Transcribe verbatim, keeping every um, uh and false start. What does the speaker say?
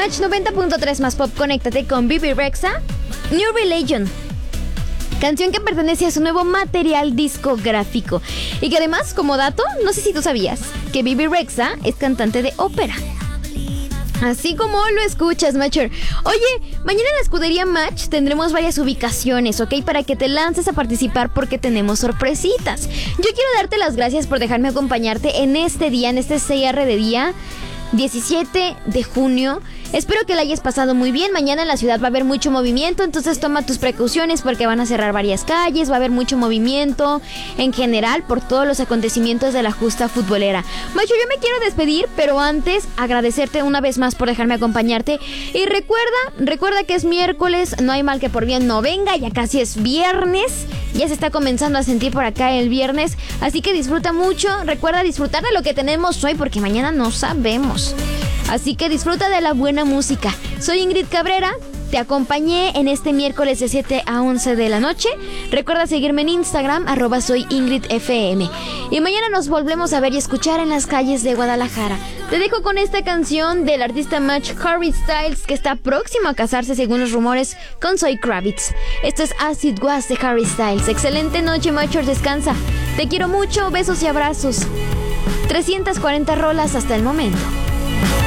Match noventa punto tres más pop, conéctate con Bebe Rexha, New Religion. Canción que pertenece a su nuevo material discográfico. Y que además, como dato, no sé si tú sabías que Bebe Rexha es cantante de ópera. Así como lo escuchas, Matcher. Oye, mañana en la escudería Match tendremos varias ubicaciones, ¿ok? Para que te lances a participar porque tenemos sorpresitas. Yo quiero darte las gracias por dejarme acompañarte en este día, en este C R de día diecisiete de junio. Espero que la hayas pasado muy bien. Mañana en la ciudad va a haber mucho movimiento, entonces toma tus precauciones porque van a cerrar varias calles, va a haber mucho movimiento en general por todos los acontecimientos de la justa futbolera. Macho, yo me quiero despedir, pero antes agradecerte una vez más por dejarme acompañarte. Y recuerda, recuerda que es miércoles, no hay mal que por bien no venga, ya casi es viernes. Ya se está comenzando a sentir por acá el viernes, así que disfruta mucho. Recuerda disfrutar de lo que tenemos hoy porque mañana no sabemos. Así que disfruta de la buena música. Soy Ingrid Cabrera, te acompañé en este miércoles de siete a once de la noche. Recuerda seguirme en Instagram, arroba soy Ingrid F M. Y mañana nos volvemos a ver y escuchar en las calles de Guadalajara. Te dejo con esta canción del artista Match, Harry Styles, que está próximo a casarse según los rumores con Zoe Kravitz. Esto es As It Was de Harry Styles. Excelente noche, Matchers, descansa. Te quiero mucho, besos y abrazos. trescientas cuarenta rolas hasta el momento.